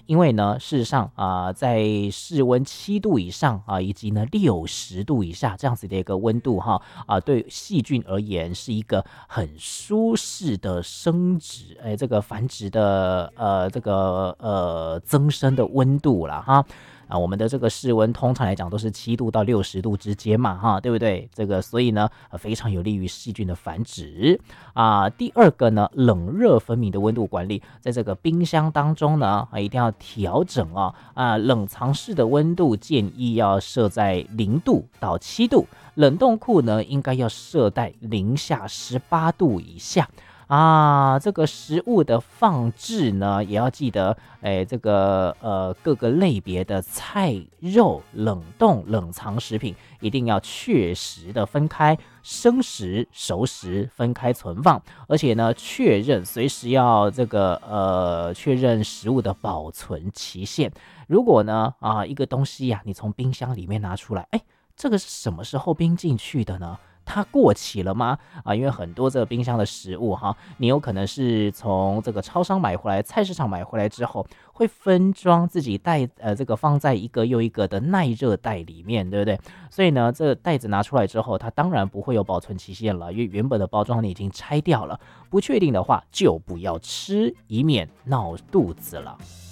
因为呢，事实上在室温7度以上以及呢60度以下这样子的一个温度对细菌而言是一个很舒适的生殖，这个繁殖的增生的温度啦我们的这个室温通常来讲都是7度到60度之间嘛对不对？这个所以呢非常有利于细菌的繁殖第二个呢，冷热分明的温度管理，在这个冰箱当中呢一定要调整冷藏室的温度建议要设在0度到7度，冷冻库呢应该要设在零下18度以下。这个食物的放置呢，也要记得，这个各个类别的菜肉、冷冻、冷藏食品一定要确实的分开，生食、熟食分开存放，而且呢，随时要确认食物的保存期限。如果呢一个东西你从冰箱里面拿出来，这个是什么时候冰进去的呢？它过期了吗？因为很多这个冰箱的食物你有可能是从这个超商买回来、菜市场买回来之后，会分装自己放在一个又一个的耐热袋里面，对不对？所以呢，这个袋子拿出来之后，它当然不会有保存期限了，因为原本的包装你已经拆掉了。不确定的话，就不要吃，以免闹肚子了。